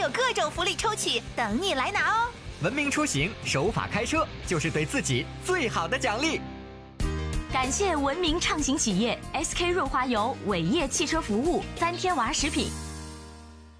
有各种福利抽取等你来拿哦。 文明出行，守法开车，就是对自己最好的奖励。 感谢文明畅行企业 SK 润滑油、伟业汽车服务、3天娃食品。